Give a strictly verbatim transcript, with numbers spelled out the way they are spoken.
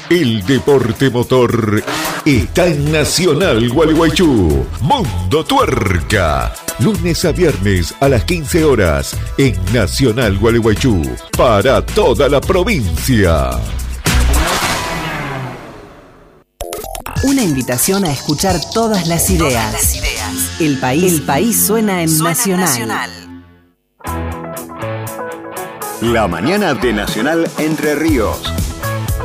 El deporte motor está en Nacional Gualeguaychú. Mundo Tuerca. Lunes a viernes a las quince horas en Nacional Gualeguaychú. Para toda la provincia. Una invitación a escuchar todas las ideas. Todas las ideas. El país, El país suena en suena Nacional. Nacional. La mañana de Nacional Entre Ríos.